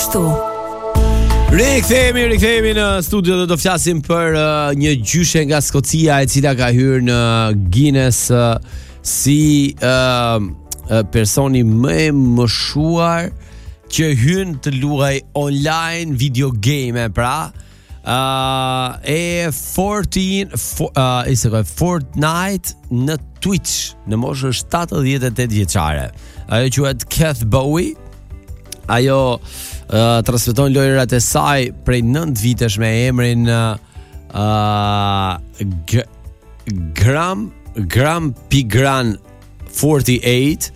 ashtu. Rikthehemi në studio dhe do flasim për një gjyshe nga Skocia e cila ka hyrë në Guinness si personi më i moshuar që hyn të luaj online video game, pra Fortnite në Twitch në moshën 78 vjeçare. Ajo quhet Kath Bowie. Ajo transmeton lojërat e saj prej 9 vitesh me emrin Gram Pigran 48